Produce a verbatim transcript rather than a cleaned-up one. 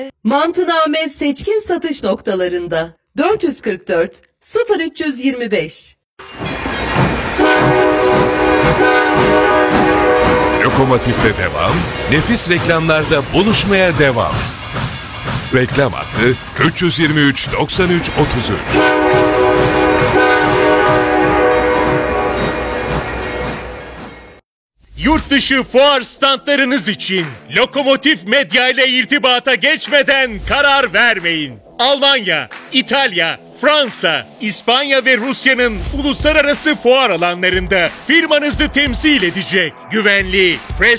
Mantıname seçkin satış noktalarında dört yüz kırk dört sıfır üç yüz yirmi beş. Lokomotif'te devam, nefis reklamlarda buluşmaya devam. Reklam hattı üç yüz yirmi üç doksan üç otuz üç. Yurt dışı fuar standlarınız için Lokomotif Medya ile irtibata geçmeden karar vermeyin. Almanya, İtalya, Fransa, İspanya ve Rusya'nın uluslararası fuar alanlarında firmanızı temsil edecek güvenli,